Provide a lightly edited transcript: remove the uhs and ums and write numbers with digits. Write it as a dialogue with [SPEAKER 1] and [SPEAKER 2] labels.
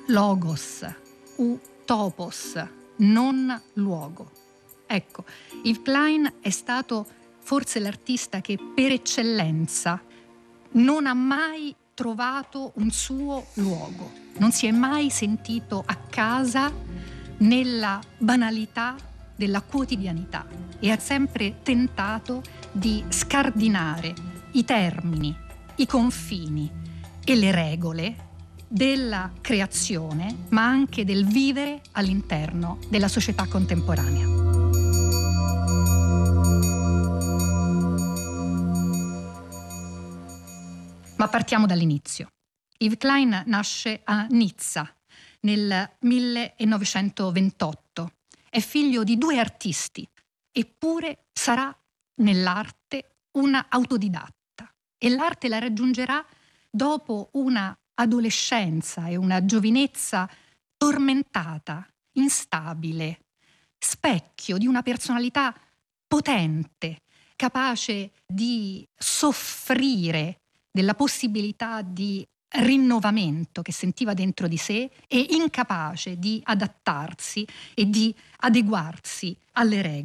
[SPEAKER 1] logos, u topos, non luogo. Ecco, Yves Klein è stato forse l'artista che per eccellenza non ha mai trovato un suo luogo, non si è mai sentito a casa nella banalità della quotidianità e ha sempre tentato di scardinare i termini, i confini e le regole della creazione, ma anche del vivere all'interno della società contemporanea. Ma partiamo dall'inizio. Yves Klein nasce a Nizza nel 1928. È figlio di 2 artisti, eppure sarà nell'arte un autodidatta e l'arte la raggiungerà dopo una adolescenza e una giovinezza tormentata, instabile, specchio di una personalità potente, capace di soffrire della possibilità di rinnovamento che sentiva dentro di sé e incapace di adattarsi e di adeguarsi alle regole.